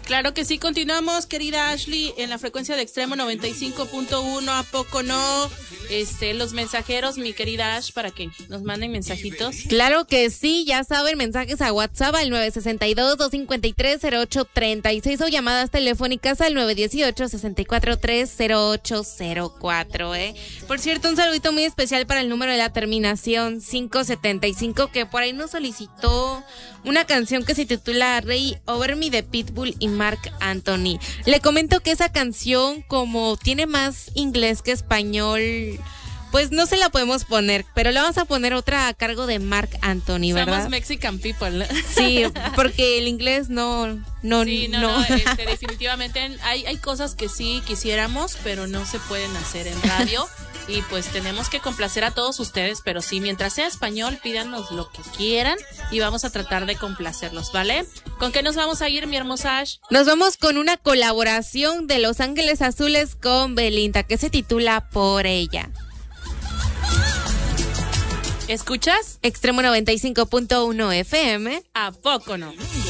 Claro que sí, continuamos, querida Ashley, en la frecuencia de Extremo 95.1, ¿a poco no? Los mensajeros, mi querida Ash, para que nos manden mensajitos. Claro que sí, ya saben, mensajes a WhatsApp al 962-253-0836 o llamadas telefónicas al 918-643-0804, Por cierto, un saludito muy especial para el número de la terminación 575, que por ahí nos solicitó una canción que se titula Rey Over Me de Pitbull y Marc Anthony. Le comento que esa canción, como tiene más inglés que español, pues no se la podemos poner, pero le vamos a poner otra a cargo de Marc Anthony, ¿verdad? Somos Mexican people. Sí, porque el inglés no. Definitivamente hay cosas que sí quisiéramos, pero no se pueden hacer en radio. Y pues tenemos que complacer a todos ustedes, pero sí, mientras sea español, pídanos lo que quieran y vamos a tratar de complacerlos, ¿vale? ¿Con qué nos vamos a ir, mi hermosa Ash? Nos vamos con una colaboración de Los Ángeles Azules con Belinda, que se titula Por Ella. ¿Escuchas? Extremo 95.1 FM. ¿A poco no?